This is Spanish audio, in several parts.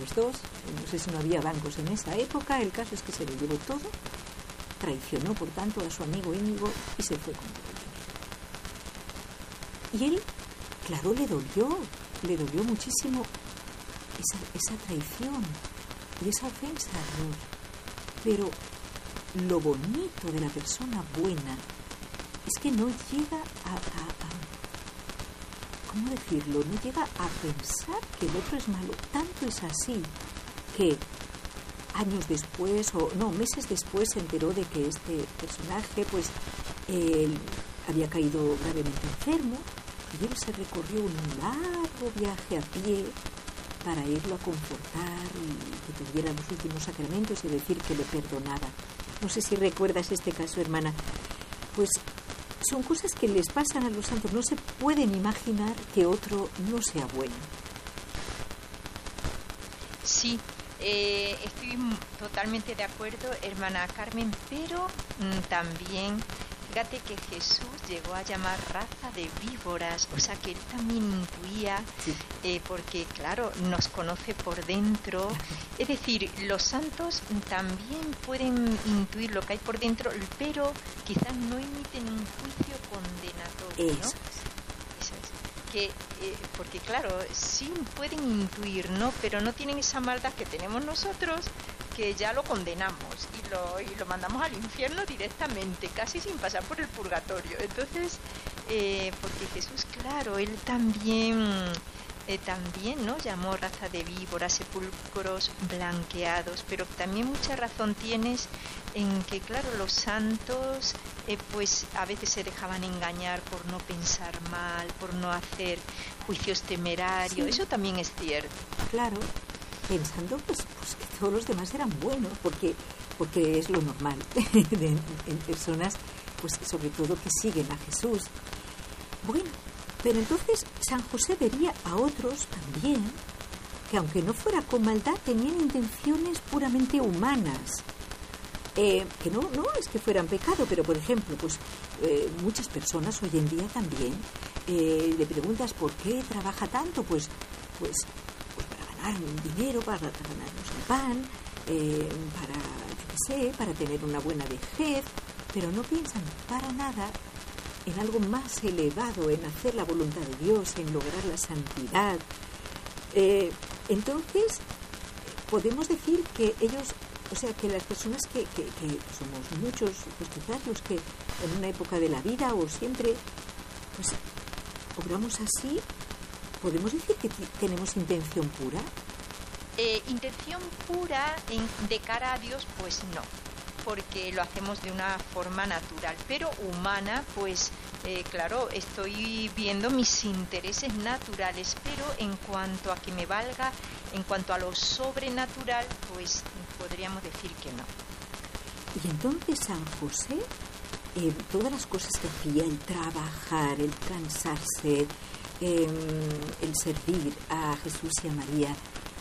los dos. No sé si no había bancos en esa época. El caso es que se lo llevó todo. Traicionó, por tanto, a su amigo Íñigo y se fue con todo el dinero. Y él, claro, le dolió muchísimo esa traición y esa ofensa a Dios. Pero lo bonito de la persona buena es que no llega ¿cómo decirlo? No llega a pensar que el otro es malo. Tanto es así que años después, meses después, se enteró de que este personaje, pues, había caído gravemente enfermo, y él se recorrió un largo viaje a pie para irlo a confortar y que tuviera los últimos sacramentos y decir que le perdonaba. No sé si recuerdas este caso, hermana. Pues son cosas que les pasan a los santos. No se pueden imaginar que otro no sea bueno. Sí, estoy totalmente de acuerdo, hermana Carmen, pero también fíjate que Jesús llegó a llamar raza de víboras, o sea que él también intuía, sí. Porque claro, nos conoce por dentro, es decir, los santos también pueden intuir lo que hay por dentro, pero quizás no emiten un juicio condenatorio, ¿no? Eso es. Que, porque claro, sí pueden intuir, ¿no? Pero no tienen esa maldad que tenemos nosotros, que ya lo condenamos y lo mandamos al infierno directamente, casi sin pasar por el purgatorio. Entonces, porque Jesús, claro, él también, ¿no? Llamó raza de víboras, sepulcros blanqueados, pero también mucha razón tienes en que, claro, los santos, pues a veces se dejaban engañar por no pensar mal, por no hacer juicios temerarios. Sí. Eso también es cierto. Claro. Pensando pues que todos los demás eran buenos, porque es lo normal en personas, pues sobre todo que siguen a Jesús. Bueno, pero entonces San José vería a otros también que, aunque no fuera con maldad, tenían intenciones puramente humanas, que no es que fueran pecado, pero por ejemplo, pues muchas personas hoy en día también le preguntas por qué trabaja tanto, pues para ganar dinero, para ganarnos el pan, para tener una buena vejez, pero no piensan para nada en algo más elevado, en hacer la voluntad de Dios, en lograr la santidad. Entonces, podemos decir que ellos, o sea, que las personas que somos muchos, pues quizás los que en una época de la vida o siempre, pues obramos así. ¿Podemos decir que tenemos intención pura? Intención pura de cara a Dios, pues no, porque lo hacemos de una forma natural, pero humana, pues claro, estoy viendo mis intereses naturales, pero en cuanto a que me valga, en cuanto a lo sobrenatural, pues podríamos decir que no. Y entonces San José, todas las cosas que hacía, el trabajar, el cansarse, el servir a Jesús y a María,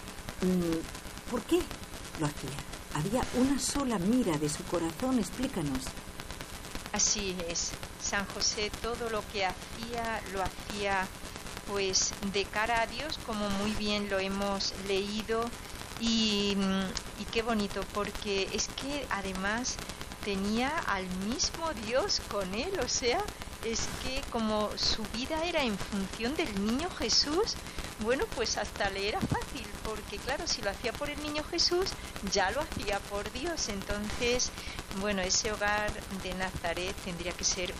¿por qué lo hacía? Había una sola mira de su corazón, explícanos. Así es, San José todo lo que hacía, lo hacía pues de cara a Dios, como muy bien lo hemos leído, y qué bonito, porque es que además tenía al mismo Dios con él, o sea, es que como su vida era en función del niño Jesús, bueno, pues hasta le era fácil, porque claro, si lo hacía por el niño Jesús, ya lo hacía por Dios. Entonces, bueno, ese hogar de Nazaret tendría que ser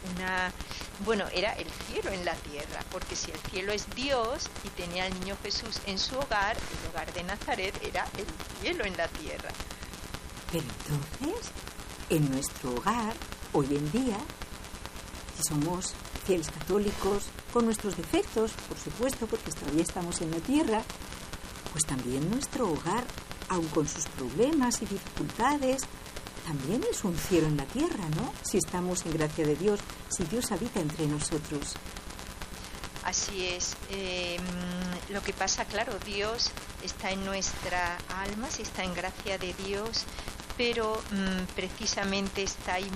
era el cielo en la tierra, porque si el cielo es Dios y tenía al niño Jesús en su hogar, el hogar de Nazaret era el cielo en la tierra. Pero entonces, en nuestro hogar, hoy en día, si somos fieles católicos, con nuestros defectos, por supuesto, porque todavía estamos en la tierra, pues también nuestro hogar, aun con sus problemas y dificultades, también es un cielo en la tierra, ¿no? Si estamos en gracia de Dios, si Dios habita entre nosotros. Así es. Lo que pasa, claro, Dios está en nuestra alma, si está en gracia de Dios, pero precisamente está ahí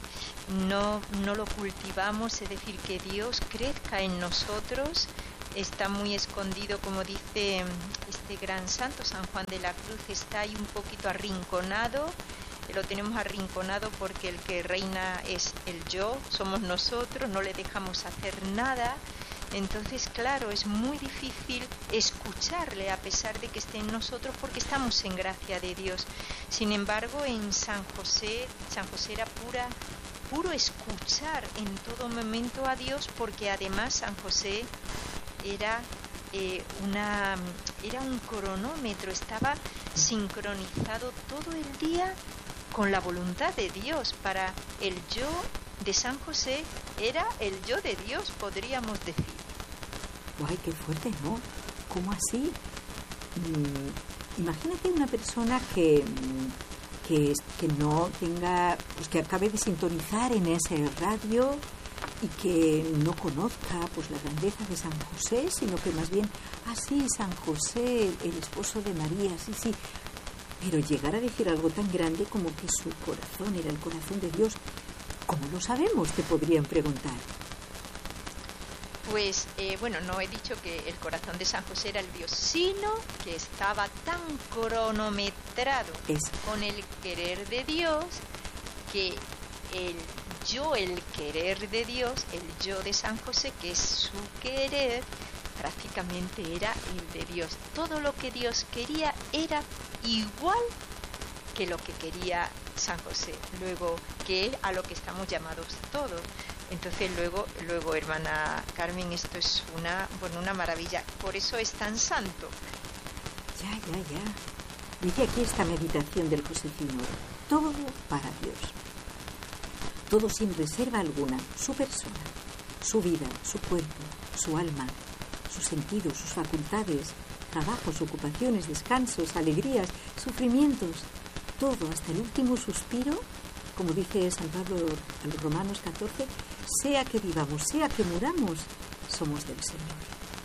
no lo cultivamos, es decir, que Dios crezca en nosotros, está muy escondido, como dice este gran santo, San Juan de la Cruz, está ahí un poquito arrinconado. Lo tenemos arrinconado porque el que reina es el yo, somos nosotros, no le dejamos hacer nada. Entonces, claro, es muy difícil escucharle a pesar de que esté en nosotros porque estamos en gracia de Dios. Sin embargo, en San José era puro escuchar en todo momento a Dios, porque además San José era un cronómetro, estaba sincronizado todo el día con la voluntad de Dios. Para el yo de San José era el yo de Dios, podríamos decir. ¡Guay, qué fuerte!, ¿no? ¿Cómo así? Imagínate una persona que no tenga, pues que acabe de sintonizar en ese radio y que no conozca pues la grandeza de San José, sino que más bien, sí, San José, el esposo de María, sí, pero llegar a decir algo tan grande como que su corazón era el corazón de Dios, ¿cómo lo sabemos?, te podrían preguntar. Pues, no he dicho que el corazón de San José era el Dios, sino que estaba tan cronometrado con el querer de Dios que el querer de Dios, el yo de San José, que es su querer, prácticamente era el de Dios. Todo lo que Dios quería era igual que lo que quería San José, luego que es a lo que estamos llamados todos. Entonces luego hermana Carmen, esto es una maravilla, por eso es tan santo. Ya. Dice aquí esta meditación del Josefino: todo para Dios, todo sin reserva alguna, su persona, su vida, su cuerpo, su alma, sus sentidos, sus facultades, trabajos, ocupaciones, descansos, alegrías, sufrimientos, todo hasta el último suspiro, como dice San Pablo a los Romanos 14, sea que vivamos, sea que muramos, somos del Señor.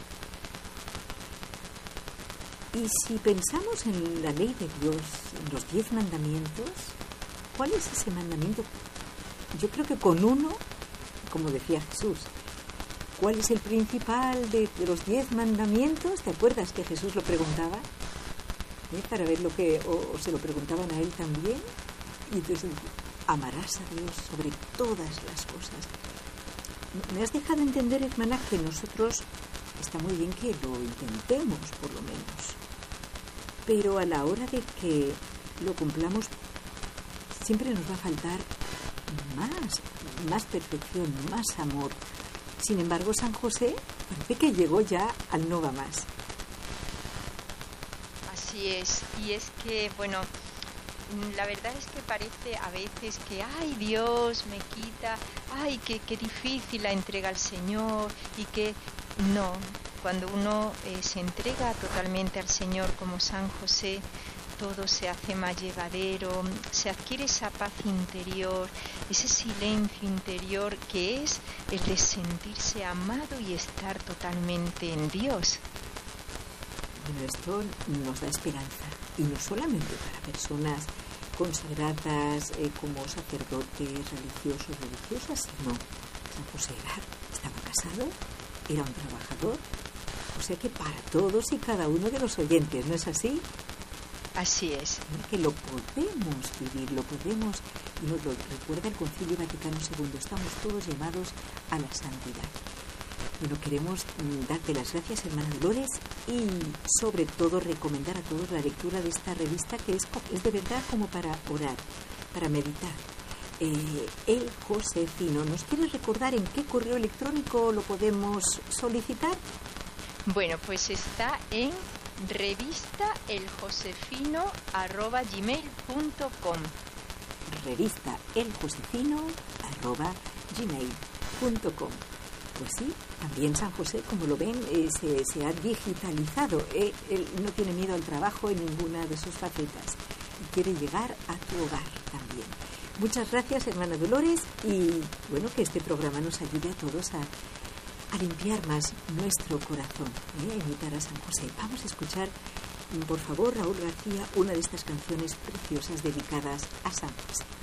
Y si pensamos en la ley de Dios, en los 10 mandamientos, ¿cuál es ese mandamiento? Yo creo que con uno, como decía Jesús, ¿cuál es el principal de los 10 mandamientos? ¿Te acuerdas que Jesús lo preguntaba? Para ver lo que, o se lo preguntaban a él también. Y entonces, amarás a Dios sobre todas las cosas. Me has dejado entender, hermana, que nosotros, está muy bien que lo intentemos, por lo menos, pero a la hora de que lo cumplamos, siempre nos va a faltar más perfección, más amor. Sin embargo, San José parece que llegó ya al no va más. Así es, y es que, la verdad es que parece a veces que, ay, Dios me quita, ay, qué difícil la entrega al Señor, y que no, cuando uno se entrega totalmente al Señor como San José, todo se hace más llevadero, se adquiere esa paz interior, ese silencio interior que es el de sentirse amado y estar totalmente en Dios. Bueno, esto nos da esperanza, y no solamente para personas consagradas como sacerdotes, religiosos, religiosas, sino San José estaba casado, era un trabajador, o sea que para todos y cada uno de los oyentes, ¿no es así? Así es. Que lo podemos vivir, lo podemos, y nos lo recuerda el Concilio Vaticano II, estamos todos llamados a la santidad. Bueno, queremos darte las gracias, hermana Dolores, y sobre todo recomendar a todos la lectura de esta revista, que es de verdad como para orar, para meditar. El Josefino, ¿nos quieres recordar en qué correo electrónico lo podemos solicitar? Bueno, pues está en revistaeljosefino@gmail.com. revistaeljosefino@gmail.com. Pues sí, también San José, como lo ven, se ha digitalizado. Él no tiene miedo al trabajo en ninguna de sus facetas y quiere llegar a tu hogar también. Muchas gracias, hermana Dolores, y bueno, que este programa nos ayude a todos a limpiar más nuestro corazón, imitar a San José. Vamos a escuchar, por favor, Raúl García, una de estas canciones preciosas dedicadas a San José.